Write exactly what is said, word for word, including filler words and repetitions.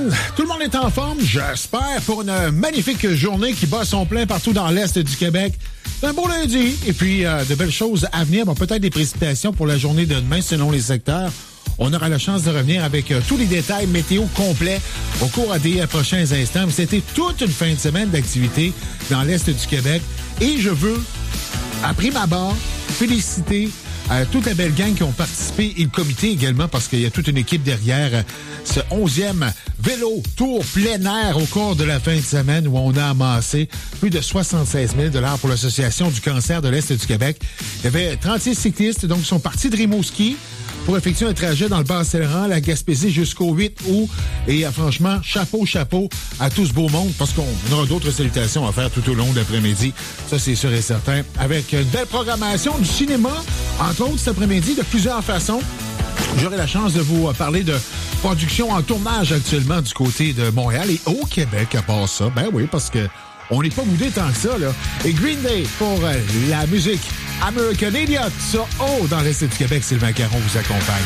semaine. Tout le monde est en forme, j'espère, pour une magnifique journée qui bat son plein partout dans l'Est du Québec. C'est un beau lundi. Et puis, euh, de belles choses à venir. Bon, peut-être des précipitations pour la journée de demain selon les secteurs. On aura la chance de revenir avec euh, tous les détails météo complets au cours des euh, prochains instants. C'était toute une fin de semaine d'activité dans l'Est du Québec. Et je veux, à prime abord, féliciter Euh, toute la belle gang qui ont participé et le comité également parce qu'il y a toute une équipe derrière euh, ce onzième vélo tour plein air au cours de la fin de semaine où on a amassé plus de soixante-seize mille dollars pour l'Association du cancer de l'Est du Québec. Il y avait trente-six cyclistes donc qui sont partis de Rimouski pour effectuer un trajet dans le Bas-Saint-Laurent, la Gaspésie jusqu'au huit août. Et euh, franchement, chapeau, chapeau à tout ce beau monde parce qu'on aura d'autres salutations à faire tout au long de l'après-midi. Ça, c'est sûr et certain. Avec une belle programmation du cinéma, entre autres cet après-midi, de plusieurs façons. J'aurai la chance de vous parler de production en tournage actuellement du côté de Montréal et au Québec à part ça. Ben oui, parce que on n'est pas boudé tant que ça, là. Et Green Day pour euh, la musique American Idiot. Ça, oh, dans l'Est du Québec, Sylvain Caron vous accompagne.